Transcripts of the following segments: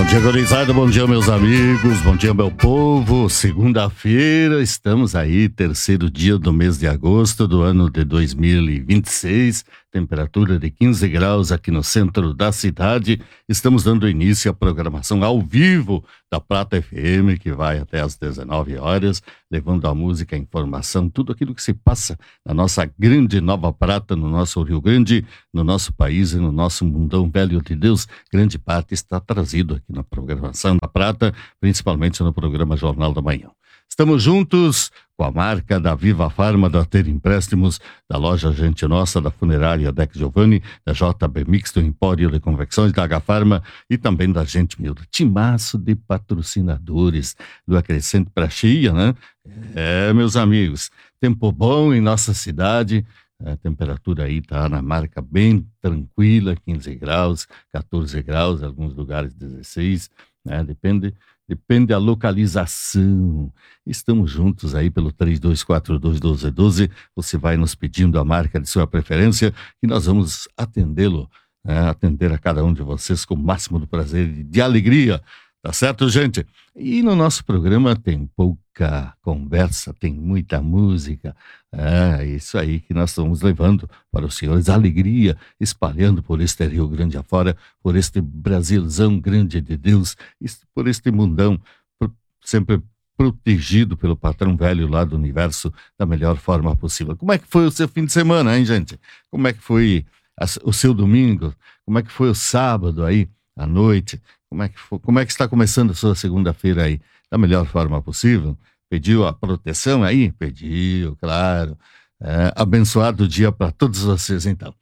dia, gurizada, bom dia, meus amigos, bom dia, meu povo. Segunda-feira, estamos aí, terceiro dia do mês de agosto do ano de 2026, temperatura de 15 graus aqui no centro da cidade. Estamos dando início à programação ao vivo da Prata FM, que vai até às 19 horas, levando a música, a informação, tudo aquilo que se passa na nossa grande Nova Prata, no nosso Rio Grande, no nosso país e no nosso mundão velho de Deus. Grande parte está trazido aqui na programação da Prata, principalmente no programa Jornal da Manhã. Estamos juntos com a marca da Viva Farma, da Ter Empréstimos, da loja Gente Nossa, da Funerária Deck Giovanni, da JB Mix, do Empório de Convecções, da H-Farma e também da Gente Milda. Timaço de patrocinadores do Acrescente para Chia, né? Meus amigos, tempo bom em nossa cidade. A temperatura aí está na marca bem tranquila, 15 graus, 14 graus, em alguns lugares 16, né? Depende da localização. Estamos juntos aí pelo 3242-1212. Você vai nos pedindo a marca de sua preferência e nós vamos atendê-lo, né? Atender a cada um de vocês com o máximo do prazer e de alegria. Tá certo, gente? E no nosso programa tem pouca conversa, tem muita música. É isso aí que nós estamos levando para os senhores. Alegria, espalhando por este Rio Grande afora, por este Brasilzão grande de Deus, por este mundão, sempre protegido pelo patrão velho lá do universo da melhor forma possível. Como é que foi o seu fim de semana, hein, gente? Como é que foi o seu domingo? Como é que foi o sábado aí, à noite? Como é que está começando a sua segunda-feira aí? Da melhor forma possível? Pediu a proteção aí? Pediu, claro. Abençoado dia para todos vocês, então.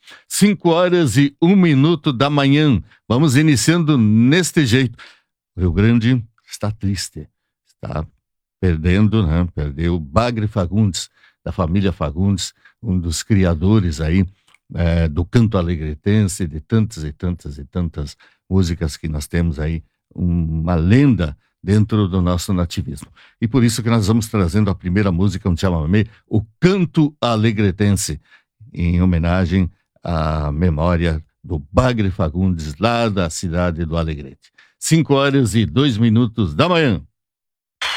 5h01 da manhã. Vamos iniciando neste jeito. O Rio Grande está triste. Está perdendo, né? Perdeu Bagre Fagundes, da família Fagundes, um dos criadores aí do canto alegretense, de tantas e tantas e tantas músicas que nós temos aí, uma lenda dentro do nosso nativismo. E por isso que nós vamos trazendo a primeira música, um chamamé, o Canto Alegretense, em homenagem à memória do Bagre Fagundes, lá da cidade do Alegrete. 5h02 da manhã.